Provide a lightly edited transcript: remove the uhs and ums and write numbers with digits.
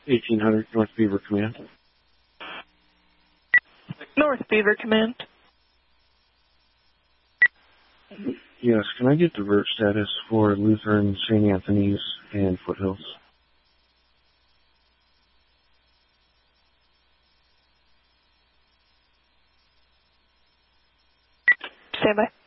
1800 North Beaver Command. North Beaver Command. Yes, can I get divert status for Lutheran, St. Anthony's, and Foothills? Stand by.